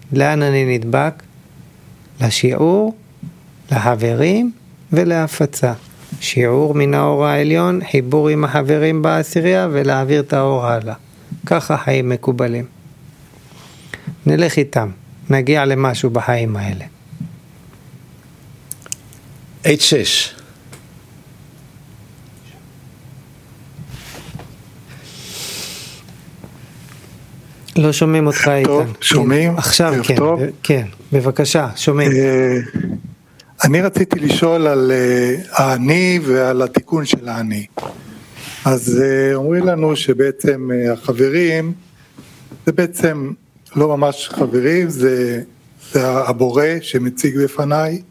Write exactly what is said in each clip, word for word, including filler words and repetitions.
לאן אני נדבק? לשיעור, לחברים ולהפצה. שיעור מן האור העליון, חיבור עם החברים בעשירייה ולהעביר את האור הלאה. ככה חיים מקובלים. נלך איתם, נגיע למשהו בחיים האלה. אייץ' שש. לא שומעים אותך איתן. טוב, שומעים? עכשיו כן, כן, בבקשה, שומעים. אני רציתי לשאול על האני ועל התיקון של האני. אז אומרים לנו שבעצם החברים, זה בעצם לא ממש חברים, זה, זה הבורא שמציג בפניי.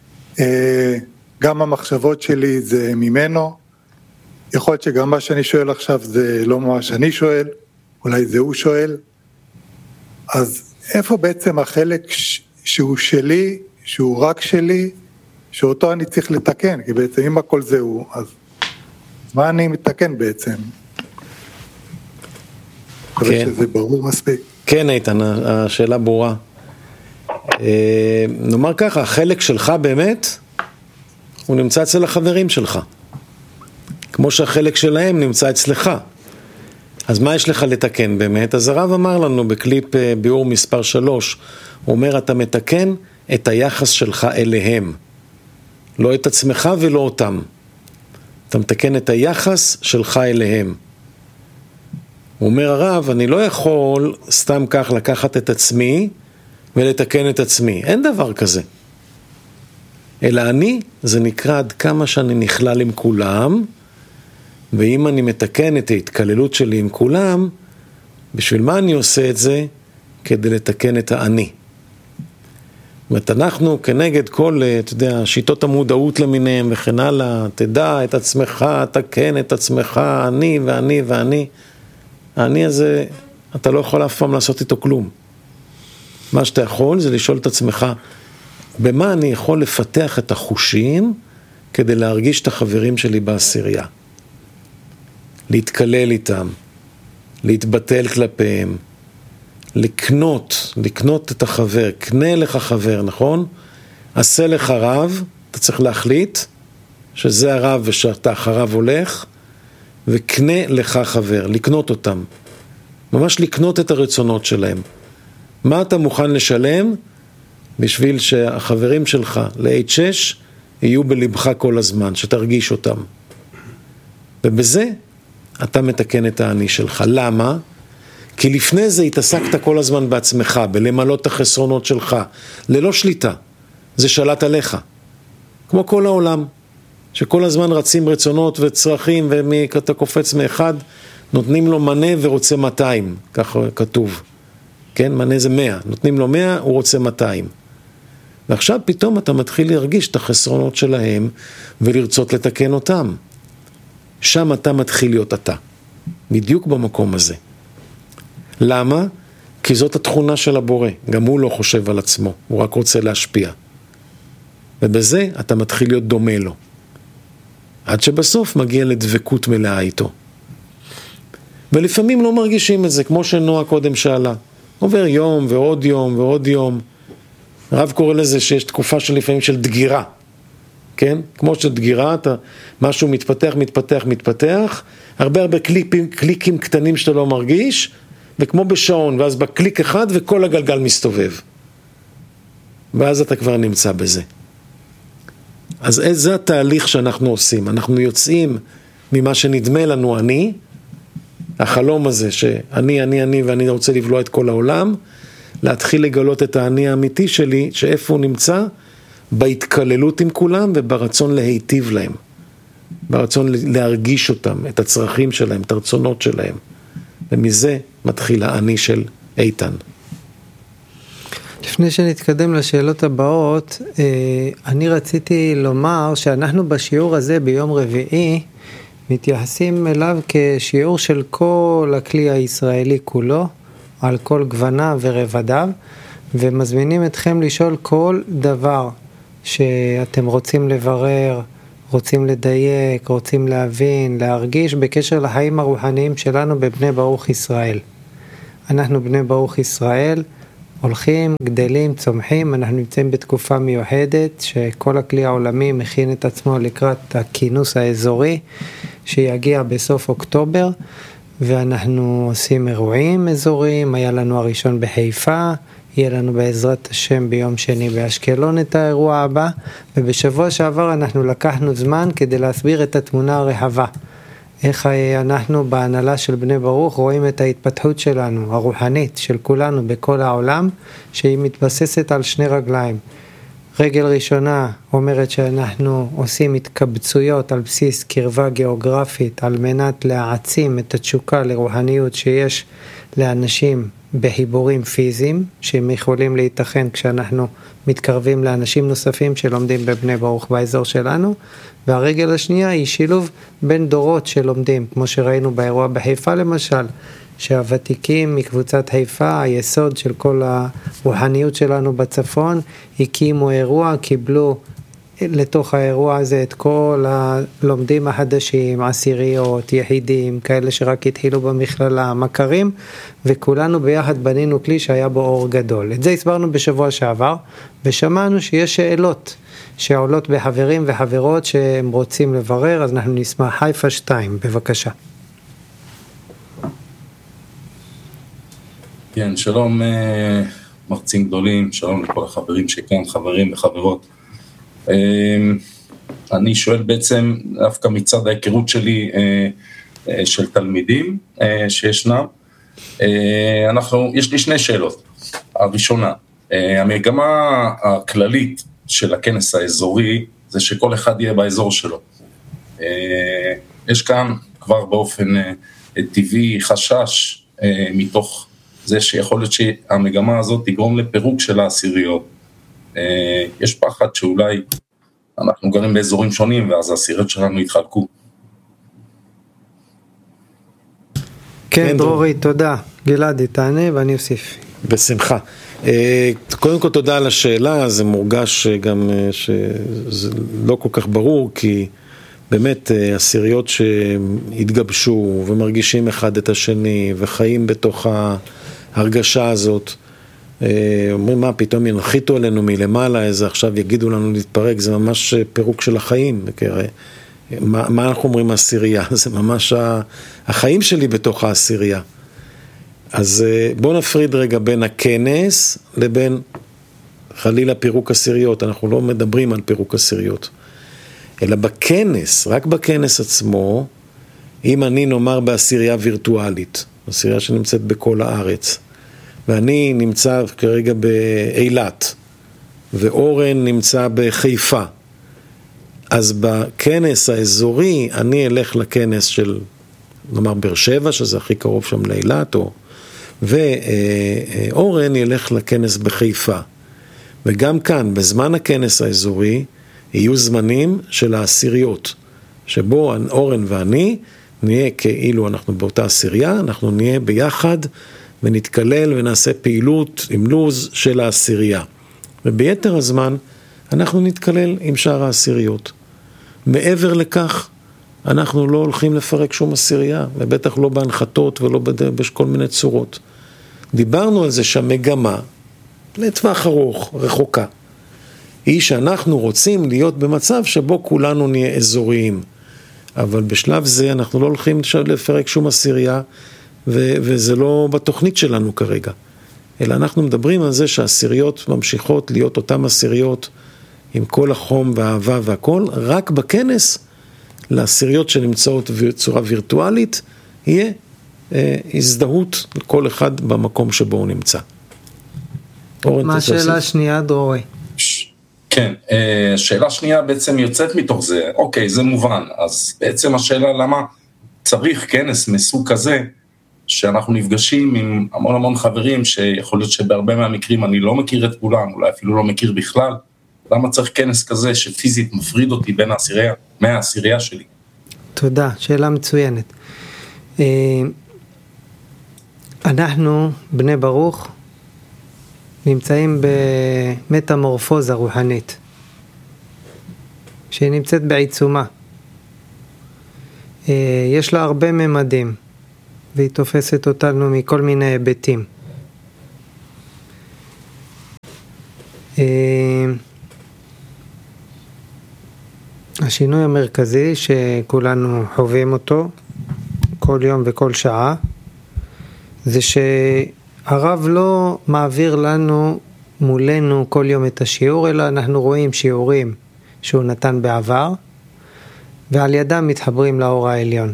גם המחשבות שלי זה ממנו. יכול להיות שגם מה שאני שואל עכשיו זה לא מה שאני שואל, אולי זה הוא שואל. אז איפה בעצם החלק שהוא שלי, שהוא רק שלי, שאותו אני צריך לתקן, כי בעצם אם הכל זה הוא, אז מה אני מתקן בעצם? כן. שזה ברור מספיק. כן, איתן, השאלה ברורה. נאמר ככה, החלק שלך באמת, הוא נמצא אצל החברים שלך. כמו שהחלק שלהם נמצא אצלך. אז מה יש לך לתקן באמת? אז הרב אמר לנו בקליפ ביאור מספר שלוש, הוא אומר, אתה מתקן את היחס שלך אליהם. לא את עצמך ולא אותם. אתה מתקן את היחס שלך אליהם. הוא אומר הרב, אני לא יכול סתם כך לקחת את עצמי ולתקן את עצמי. אין דבר כזה. אלא אני, זה נקרא עד כמה שאני נכלל עם כולם, ואם אני מתקן את ההתקללות שלי עם כולם, בשביל מה אני עושה את זה? כדי לתקן את האני. זאת אנחנו כנגד כל, אתה יודע, שיטות המודעות למיניהם וכן הלאה, תדע את עצמך, תקן את עצמך, אני ואני ואני. האני הזה, אתה לא יכול אף פעם לעשות איתו כלום. מה שאתה יכול זה לשאול את עצמך, במה אני יכול לפתח את החושים כדי להרגיש את החברים שלי בעשירייה? להתקלל איתם, להתבטל כלפיהם, לקנות, לקנות את החבר, קנה לך חבר, נכון? עשה לך רב, אתה צריך להחליט שזה הרב ושאתה אחריו הולך, וקנה לך חבר, לקנות אותם. ממש לקנות את הרצונות שלהם. מה אתה מוכן לשלם בשביל שהחברים שלך ל-אייץ' שש יהיו בלבך כל הזמן, שתרגיש אותם. ובזה אתה מתקן את האני שלך. למה? כי לפני זה התעסקת כל הזמן בעצמך, בלמלות את החסרונות שלך, ללא שליטה. זה שלט עליך. כמו כל העולם, שכל הזמן רצים רצונות וצרכים, ואתה קופץ מאחד, נותנים לו מנה ורוצה מאתיים, ככה כתוב. כן, מנה זה מאה, נותנים לו מאה, הוא רוצה מאתיים. ועכשיו פתאום אתה מתחיל להרגיש את החסרונות שלהם, ולרצות לתקן אותם. שם אתה מתחיל להיות אתה. בדיוק במקום הזה. למה? כי זאת התכונה של הבורא. גם הוא לא חושב על עצמו, הוא רק רוצה להשפיע. ובזה אתה מתחיל להיות דומה לו. עד שבסוף מגיע לדבקות מלאה איתו. ולפעמים לא מרגישים את זה, כמו שנועה קודם שאלה. עובר יום ועוד יום ועוד יום. הרב קורא לזה שיש תקופה שלפעמים של דגירה. כן? כמו שדגירה, אתה, משהו מתפתח, מתפתח, מתפתח. הרבה הרבה קליפים, קליקים קטנים שאתה לא מרגיש, וכמו בשעון, ואז בקליק אחד וכל הגלגל מסתובב. ואז אתה כבר נמצא בזה. אז זה התהליך שאנחנו עושים. אנחנו יוצאים ממה שנדמה לנו אני, החלום הזה שאני, אני, אני ואני רוצה לבלוע את כל העולם, להתחיל לגלות את האני האמיתי שלי, שאיפה הוא נמצא, בהתקללות עם כולם וברצון להיטיב להם. ברצון להרגיש אותם, את הצרכים שלהם, את הרצונות שלהם. ומזה מתחיל האני של איתן. לפני שנתקדם לשאלות הבאות, אני רציתי לומר שאנחנו בשיעור הזה ביום רביעי, מתייחסים אליו כשיעור של כל הכלי הישראלי כולו, על כל גווניו ורבדיו, ומזמינים אתכם לשאול כל דבר שאתם רוצים לברר, רוצים לדייק, רוצים להבין, להרגיש בקשר לחיים הרוחניים שלנו בבני ברוך ישראל. אנחנו בני ברוך ישראל, הולכים, גדלים, צומחים. אנחנו נמצאים בתקופה מיוחדת שכל הכלי העולמי מכין את עצמו לקראת הכינוס האזורי שיגיע בסוף אוקטובר, ואנחנו עושים אירועים אזוריים. היה לנו הראשון בחיפה, יהיה לנו בעזרת השם ביום שני באשקלון את האירוע הבא, ובשבוע שעבר אנחנו לקחנו זמן כדי להסביר את התמונה הרחבה. איך אנחנו בהנהלה של בני ברוך רואים את ההתפתחות שלנו, הרוחנית, של כולנו בכל העולם, שהיא מתבססת על שני רגליים. רגל ראשונה אומרת שאנחנו עושים התקבצויות על בסיס קרבה גיאוגרפית, על מנת להעצים את התשוקה לרוחניות שיש לאנשים בחיבורים פיזיים, שהם יכולים להתכן כשאנחנו מתקרבים לאנשים נוספים שלומדים בבני ברוך באזור שלנו. והרגל השנייה היא שילוב בין דורות שלומדים, כמו שראינו באירוע בחיפה למשל, שהוותיקים מקבוצת חיפה, היסוד של כל הרוחניות שלנו בצפון, הקימו אירוע, קיבלו לתוך האירוע הזה את כל הלומדים החדשים, עשיריות, יחידים, כאלה שרק התחילו במכללה, מכרים, וכולנו ביחד בנינו כלי שהיה בו אור גדול. את זה הסברנו בשבוע שעבר, ושמענו שיש שאלות שעולות בחברים וחברות שהם רוצים לברר, אז אנחנו נשמח. חיפה שתיים, בבקשה. כן, שלום מרצים גדולים, שלום לכל החברים שכאן, חברים וחברות. אני שואל בעצם דווקא מצד ההיכרות שלי של תלמידים שישנם. אנחנו, יש לי שני שאלות. הראשונה, המגמה הכללית של הכנס האזורי זה שכל אחד יהיה באזור שלו. יש כאן כבר באופן טבעי חשש מתוך זה שיכול להיות שהמגמה הזאת תגרום לפירוק של העשיריות. יש פחד שאולי אנחנו גרים באזורים שונים ואז העשיריות שלנו יתחלקו. כן, דרורי, תודה. גלעדי, תענה ואני אוסיף. בשמחה. קודם כל תודה על השאלה, זה מורגש גם שזה לא כל כך ברור, כי באמת עשיריות שהתגבשו ומרגישים אחד את השני וחיים בתוך ההרגשה הזאת, אומרים מה פתאום ינחיתו עלינו מלמעלה, איזה עכשיו יגידו לנו להתפרק, זה ממש פירוק של החיים. מה, מה אנחנו אומרים העשירייה? זה ממש החיים שלי בתוך העשירייה. אז בואו נפריד רגע בין הכנס לבין חלילה פירוק עשיריות. אנחנו לא מדברים על פירוק עשיריות, אלא בכנס, רק בכנס עצמו, אם אני נאמר בעשירייה וירטואלית, עשירייה שנמצאת בכל הארץ, ואני נמצא כרגע באילת, ואורן נמצא בחיפה, אז בכנס האזורי אני אלך לכנס של, נאמר, באר שבע, שזה הכי קרוב שם לאילת, או, ואורן ילך לכנס בחיפה. וגם כאן, בזמן הכנס האזורי, יהיו זמנים של העשיריות, שבו אורן ואני נהיה כאילו אנחנו באותה עשירייה, אנחנו נהיה ביחד ונתקלל ונעשה פעילות עם לוז של העשירייה. וביתר הזמן אנחנו נתקלל עם שאר העשיריות. מעבר לכך, אנחנו לא הולכים לפרק שום עשירייה, ובטח לא בהנחתות ולא בכל מיני צורות. דיברנו על זה שהמגמה, לטווח ארוך, רחוקה, היא שאנחנו רוצים להיות במצב שבו כולנו נהיה אזוריים. אבל בשלב זה אנחנו לא הולכים לפרק שום עשירייה, ו- וזה לא בתוכנית שלנו כרגע. אלא אנחנו מדברים על זה שהעשיריות ממשיכות להיות אותן עשיריות, עם כל החום והאהבה והכל, רק בכנס, לעשיריות שנמצאות בצורה וירטואלית, יהיה אה, הזדהות לכל אחד במקום שבו הוא נמצא. מה השאלה השנייה, דרורי? כן, השאלה שנייה בעצם יוצאת מתוך זה, אוקיי, זה מובן, אז בעצם השאלה למה צריך כנס מסוג כזה, שאנחנו נפגשים עם המון המון חברים, שיכול להיות שבהרבה מהמקרים אני לא מכיר את כולם, אולי אפילו לא מכיר בכלל, למה צריך כנס כזה שפיזית מפריד אותי בין העשירייה, מהעשירייה שלי? תודה, שאלה מצוינת. אנחנו, בני ברוך, נמצאים במטמורפוזה רוחנית, שהיא נמצאת בעיצומה. יש לה הרבה ממדים, והיא תופסת אותנו מכל מיני היבטים. השינוי המרכזי שכולנו חווים אותו כל יום וכל שעה, זה שהרב לא מעביר לנו מולנו כל יום את השיעור, אלא אנחנו רואים שיעורים שהוא נתן בעבר, ועל ידם מתחברים לאור העליון.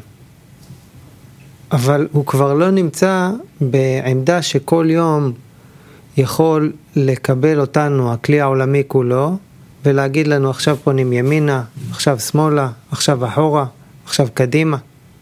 אבל הוא כבר לא נמצא בעמדה שכל יום יכול לקבל אותנו, הכלי העולמי כולו, ולהגיד לנו עכשיו פונים ימינה, עכשיו שמאלה, עכשיו אחורה, עכשיו קדימה.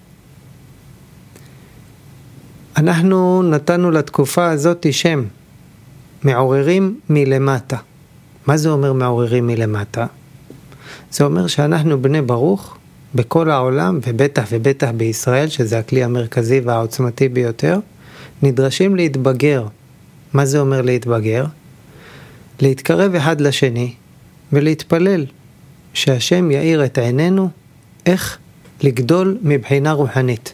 אנחנו נתנו לתקופה הזאת שם, מעוררים מלמטה. מה זה אומר מעוררים מלמטה? זה אומר שאנחנו בני ברוך בכל העולם, ובטח ובטח בישראל, שזה הכלי המרכזי והעוצמתי ביותר, נדרשים להתבגר. מה זה אומר להתבגר? להתקרב אחד לשני, ולהתפלל שהשם יאיר את עינינו איך לגדול מבחינה רוחנית.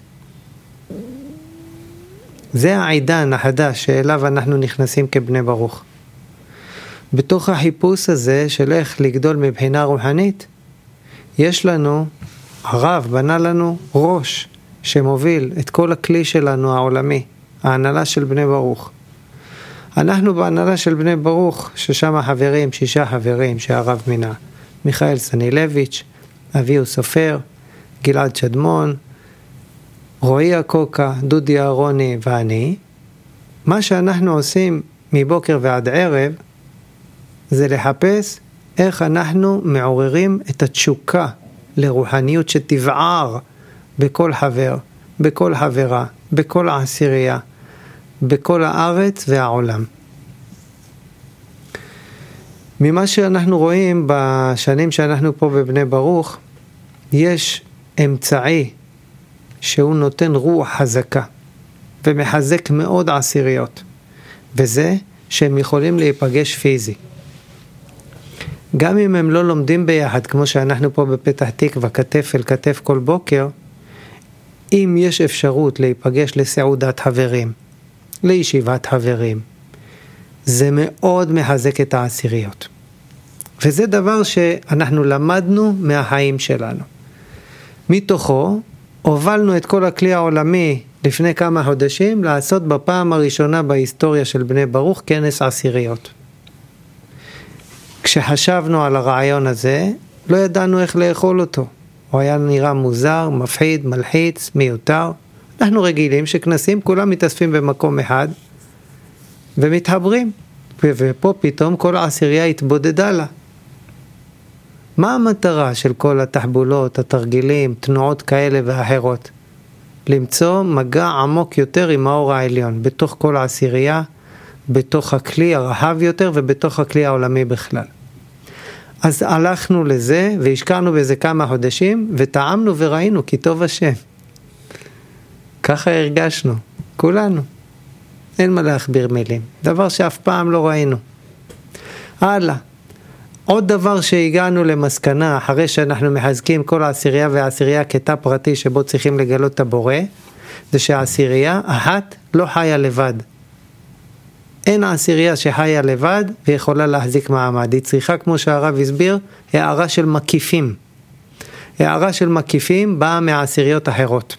זה העידן החדש שאליו אנחנו נכנסים כבני ברוך. בתוך החיפוש הזה של איך לגדול מבחינה רוחנית, יש לנו, הרב בנה לנו ראש שמוביל את כל הכלי שלנו העולמי, ההנהלה של בני ברוך. אנחנו בהנהלה של בני ברוך, ששם החברים, שישה חברים שהרב מינה, מיכאל סנילביץ', אביהו סופר, גלעד שדמון, רועי הקוקה, דודי אהרוני ואני. מה שאנחנו עושים מבוקר ועד ערב, זה לחפש איך אנחנו מעוררים את התשוקה לרוחניות שתבער בכל חבר, בכל חברה, בכל העשירייה, בכל הארץ והעולם. ממה שאנחנו רואים בשנים שאנחנו פה בבני ברוך, יש אמצעי שהוא נותן רוח חזקה ומחזק מאוד עשיריות, וזה שהם יכולים להיפגש פיזי. גם אם הם לא לומדים ביחד, כמו שאנחנו פה בפתח תקווה, כתף אל כתף כל בוקר, אם יש אפשרות להיפגש לסעודת חברים, לישיבת חברים, זה מאוד מחזק את העשיריות. וזה דבר שאנחנו למדנו מהחיים שלנו. מתוכו, הובלנו את כל הכלי העולמי לפני כמה חודשים, לעשות בפעם הראשונה בהיסטוריה של בני ברוך כנס עשיריות. כשחשבנו על הרעיון הזה, לא ידענו איך לאכול אותו. הוא היה נראה מוזר, מפחיד, מלחיץ, מיותר. אנחנו רגילים שכנסים כולם מתאספים במקום אחד, ומתחברים. ופה פתאום כל העשירייה התבודדה לה. מה המטרה של כל התחבולות, התרגילים, תנועות כאלה ואחרות? למצוא מגע עמוק יותר עם האור העליון, בתוך כל העשירייה, בתוך הכלי הרחב יותר ובתוך הכלי העולמי בכלל. אז הלכנו לזה והשקענו בזה כמה חודשים, וטעמנו וראינו כי טוב השם. ככה הרגשנו, כולנו. אין מה להכביר מילים. דבר שאף פעם לא ראינו. הלאה. עוד דבר שהגענו למסקנה, אחרי שאנחנו מחזקים כל העשירייה והעשירייה כתא פרטי שבו צריכים לגלות את הבורא, זה שהעשירייה אחת לא חיה לבד. אין העשירייה שחיה לבד ויכולה להחזיק מעמד. היא צריכה, כמו שהרב הסביר, הערה של מקיפים. הערה של מקיפים באה מהעשיריות אחרות.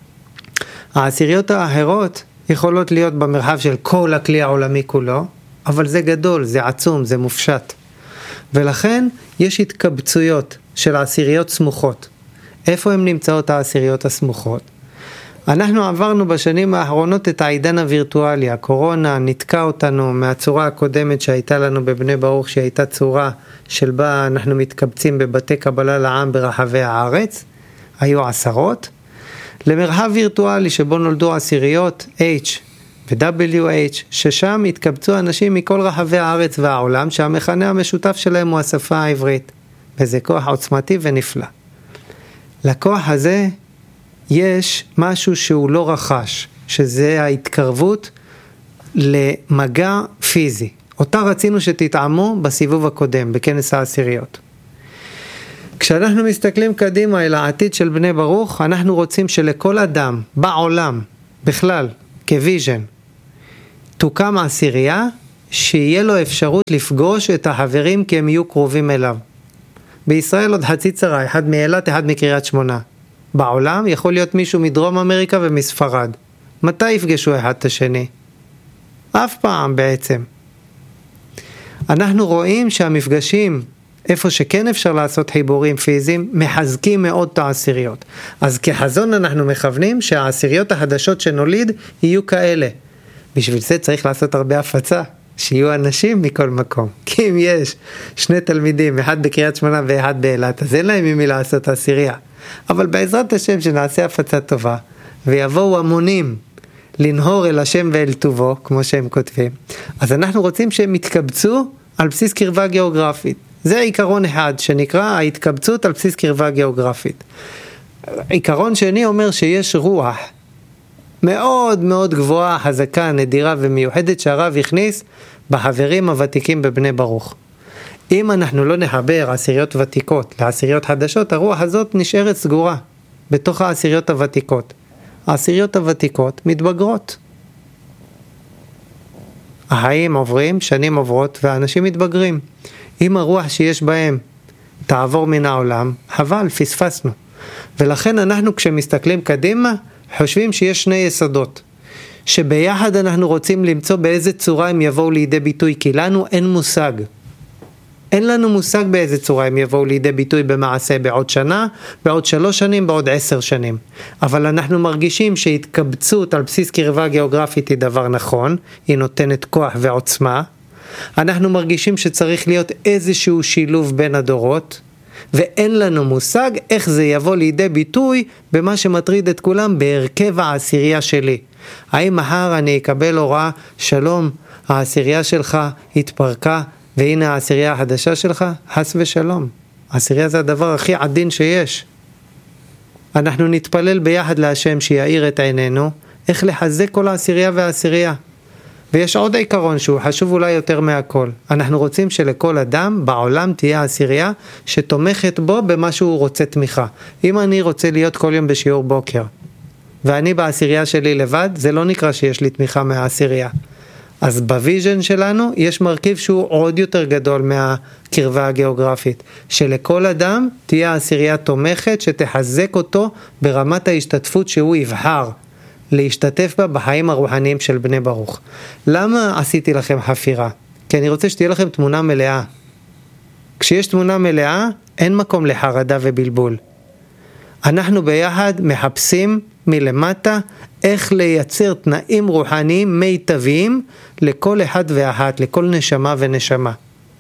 העשיריות האחרות יכולות להיות במרחב של כל הכלי העולמי כולו, אבל זה גדול, זה עצום, זה מופשט. ולכן יש התקבצויות של עשיריות סמוכות. איפה הן נמצאות העשיריות הסמוכות? אנחנו עברנו בשנים האחרונות את העידן הווירטואלי. הקורונה נתקע אותנו מהצורה הקודמת שהייתה לנו בבני ברוך, שהייתה צורה של בה אנחנו מתקבצים בבתי קבלה לעם ברחבי הארץ, היו עשרות, למרחב וירטואלי שבו נולדו עשיריות H ו-W H, ששם התקבצו אנשים מכל רחבי הארץ והעולם, שהמכנה המשותף שלהם הוא השפה העברית, וזה כוח עוצמתי ונפלא. לכוח הזה יש משהו שהוא לא רכש, שזה ההתקרבות למגע פיזי. אותה רצינו שתתעמו בסיבוב הקודם, בכנס העשיריות. כשאנחנו מסתכלים קדימה אל העתיד של בני ברוך, אנחנו רוצים שלכל אדם בעולם, בכלל, כוויז'ן, תוקם עשירייה שיהיה לו אפשרות לפגוש את החברים כי הם יהיו קרובים אליו. בישראל עוד חצי צרה, אחד מאילת, אחד מקריית שמונה. בעולם יכול להיות מישהו מדרום אמריקה ומספרד. מתי יפגשו אחד את השני? אף פעם בעצם. אנחנו רואים שהמפגשים, איפה שכן אפשר לעשות חיבורים פיזיים, מחזקים מאוד את העשיריות. אז כחזון אנחנו מכוונים שהעשיריות החדשות שנוליד יהיו כאלה. בשביל זה צריך לעשות הרבה הפצה, שיהיו אנשים מכל מקום. כי אם יש שני תלמידים, אחד בקריית שמונה ואחד באילת, אז אין להם עם מי לעשות עשירייה. אבל בעזרת השם שנעשה הפצה טובה, ויבואו המונים לנהור אל השם ואל טובו, כמו שהם כותבים, אז אנחנו רוצים שהם יתקבצו על בסיס קרבה גיאוגרפית. זה עיקרון אחד שנקרא ההתקבצות על בסיס קרבה גיאוגרפית. עיקרון שני אומר שיש רוח מאוד מאוד גבוהה, חזקה, נדירה ומיוחדת שהרב הכניס בחברים הוותיקים בבני ברוך. אם אנחנו לא נחבר עשיריות ותיקות לעשיריות חדשות, הרוח הזאת נשארת סגורה בתוך העשיריות הוותיקות. העשיריות הוותיקות מתבגרות. החיים עוברים, שנים עוברות, והאנשים מתבגרים. אם הרוח שיש בהם תעבור מן העולם, חבל, פספסנו. ולכן אנחנו כשמסתכלים קדימה, חושבים שיש שני יסודות, שביחד אנחנו רוצים למצוא באיזה צורה הם יבואו לידי ביטוי, כי לנו אין מושג. אין לנו מושג באיזה צורה הם יבואו לידי ביטוי במעשה בעוד שנה, בעוד שלוש שנים, בעוד עשר שנים. אבל אנחנו מרגישים שהתקבצות על בסיס קרבה גיאוגרפית היא דבר נכון, היא נותנת כוח ועוצמה. אנחנו מרגישים שצריך להיות איזשהו שילוב בין הדורות, ואין לנו מושג איך זה יבוא לידי ביטוי במה שמטריד את כולם בהרכב העשירייה שלי. האם מחר אני אקבל הוראה, שלום, העשירייה שלך התפרקה, והנה העשירייה החדשה שלך? חס ושלום. העשירייה זה הדבר הכי עדין שיש. אנחנו נתפלל ביחד להשם שיעיר את עינינו, איך לחזק כל העשירייה והעשירייה. ויש עוד עיקרון שהוא חשוב אולי יותר מהכל. אנחנו רוצים שלכל אדם בעולם תהיה עשירייה שתומכת בו במה שהוא רוצה תמיכה. אם אני רוצה להיות כל יום בשיעור בוקר, ואני בעשירייה שלי לבד, זה לא נקרא שיש לי תמיכה מהעשירייה. אז בוויז'ן שלנו יש מרכיב שהוא עוד יותר גדול מהקרבה הגיאוגרפית, שלכל אדם תהיה עשירייה תומכת שתחזק אותו ברמת ההשתתפות שהוא יבחר להשתתף בה בחיים הרוחניים של בני ברוך. למה עשיתי לכם חפירה? כי אני רוצה שתהיה לכם תמונה מלאה. כשיש תמונה מלאה, אין מקום לחרדה ובלבול. אנחנו ביחד מחפשים מלמטה איך לייצר תנאים רוחניים מיטביים לכל אחד ואחת, לכל נשמה ונשמה.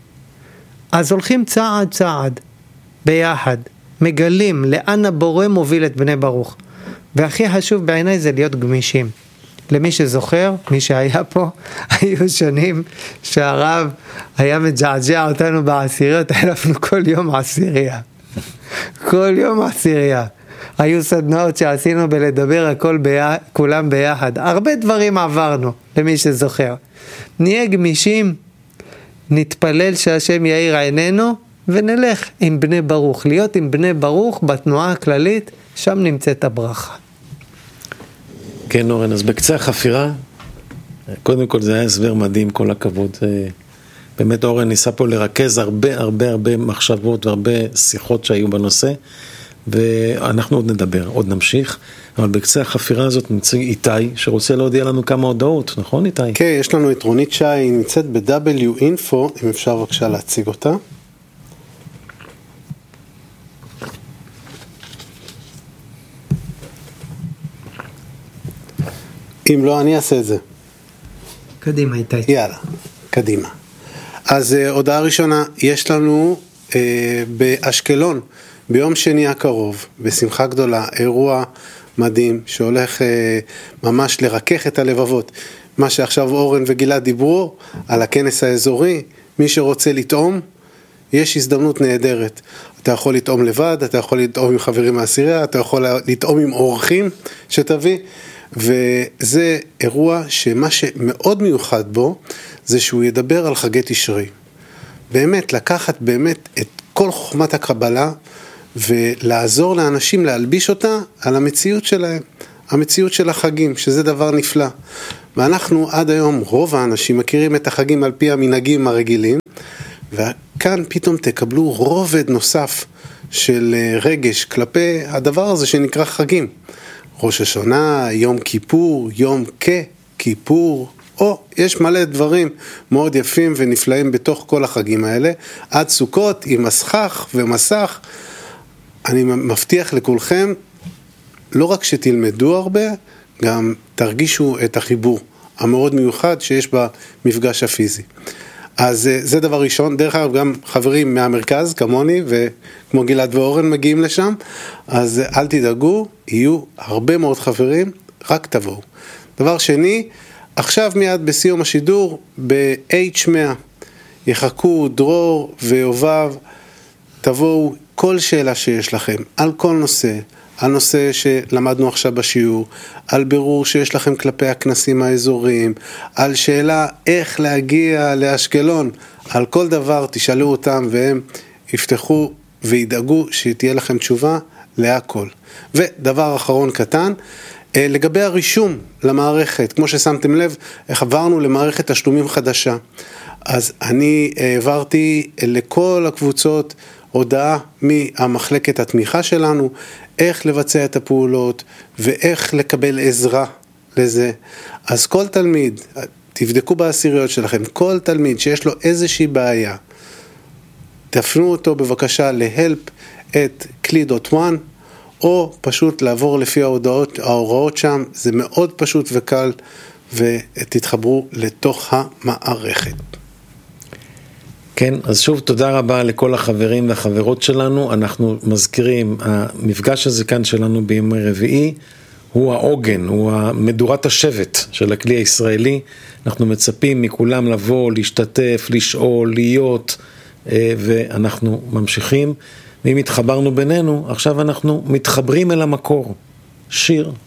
אז הולכים צעד צעד ביחד, מגלים לאן הבורא מוביל את בני ברוך. והכי חשוב בעיניי זה להיות גמישים. למי שזוכר, מי שהיה פה, היו שנים שהרב היה מג'עג'ע אותנו בעשיריות, הלפנו כל יום עשירייה. כל יום עשירייה. היו סדנאות שעשינו בלדבר הכל ביחד, כולם ביחד. הרבה דברים עברנו, למי שזוכר. נהיה גמישים, נתפלל שהשם יאיר עינינו, ונלך עם בני ברוך. להיות עם בני ברוך בתנועה הכללית, שם נמצאת הברכה. כן, אורן, אז בקצה החפירה, קודם כל זה היה הסבר מדהים, כל הכבוד. באמת אורן ניסה פה לרכז הרבה הרבה הרבה מחשבות והרבה שיחות שהיו בנושא, ואנחנו עוד נדבר, עוד נמשיך, אבל בקצה החפירה הזאת נמצא איתי, שרוצה להודיע לנו כמה הודעות, נכון איתי? כן, יש לנו את רונית שי, היא נמצאת ב-דאבליו אינפו, אם אפשר בבקשה להציג אותה. אם לא, אני אעשה את זה. קדימה איתי. יאללה, קדימה. אז uh, הודעה ראשונה, יש לנו uh, באשקלון, ביום שני הקרוב, בשמחה גדולה, אירוע מדהים, שהולך uh, ממש לרכך את הלבבות. מה שעכשיו אורן וגלעד דיברו על הכנס האזורי, מי שרוצה לטעום, יש הזדמנות נהדרת. אתה יכול לטעום לבד, אתה יכול לטעום עם חברים מהעשירייה, אתה יכול לטעום עם אורחים שתביא, וזה אירוע שמה שמאוד מיוחד בו, זה שהוא ידבר על חגי תשרי. באמת, לקחת באמת את כל חוכמת הקבלה, ולעזור לאנשים להלביש אותה על המציאות שלהם, המציאות של החגים, שזה דבר נפלא. ואנחנו עד היום, רוב האנשים מכירים את החגים על פי המנהגים הרגילים, וכאן פתאום תקבלו רובד נוסף של רגש כלפי הדבר הזה שנקרא חגים. ראש השנה, יום כיפור, יום ככיפור, או יש מלא דברים מאוד יפים ונפלאים בתוך כל החגים האלה, עד סוכות עם מסכך ומסך. אני מבטיח לכולכם, לא רק שתלמדו הרבה, גם תרגישו את החיבור המאוד מיוחד שיש במפגש הפיזי. אז זה דבר ראשון. דרך אגב, גם חברים מהמרכז כמוני וכמו גלעד ואורן מגיעים לשם, אז אל תדאגו, יהיו הרבה מאוד חברים, רק תבואו. דבר שני, עכשיו מיד בסיום השידור ב-אייץ' מאה יחכו דרור ויובב, תבואו כל שאלה שיש לכם על כל נושא, על נושא שלמדנו עכשיו בשיעור, על בירור שיש לכם כלפי הכנסים האזוריים, על שאלה איך להגיע לאשקלון, על כל דבר תשאלו אותם והם יפתחו וידאגו שתהיה לכם תשובה להכל. ודבר אחרון קטן, לגבי הרישום למערכת, כמו ששמתם לב, עברנו למערכת תשלומים חדשה. אז אני העברתי לכל הקבוצות הודעה מהמחלקת התמיכה שלנו, איך לבצע את הפעולות ואיך לקבל עזרה לזה. אז כל תלמיד, תבדקו בעשיריות שלכם, כל תלמיד שיש לו איזושהי בעיה, תפנו אותו בבקשה להלפ את כלי דוט וואן, או פשוט לעבור לפי ההודעות, ההוראות שם, זה מאוד פשוט וקל, ותתחברו לתוך המערכת. כן, אז שוב תודה רבה לכל החברים והחברות שלנו. אנחנו מזכירים, המפגש הזה כאן שלנו בימי רביעי, הוא העוגן, הוא מדורת השבט של הכלי הישראלי. אנחנו מצפים מכולם לבוא, להשתתף, לשאול, להיות, ואנחנו ממשיכים. ואם התחברנו בינינו, עכשיו אנחנו מתחברים אל המקור. שיר.